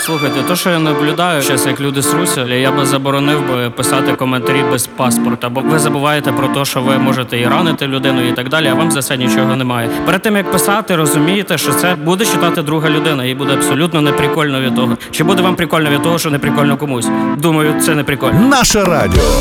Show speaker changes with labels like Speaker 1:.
Speaker 1: Слухайте, то, що я наблюдаю зараз, як люди сруся, я би заборонив би писати коментарі без паспорта, бо ви забуваєте про те, що ви можете і ранити людину, і так далі, а вам за це нічого немає. Перед тим, як писати, розумієте, що це буде читати друга людина, і буде абсолютно неприкольно від того. Чи буде вам прикольно від того, що не прикольно комусь? Думаю, це не прикольно.
Speaker 2: Наше радіо.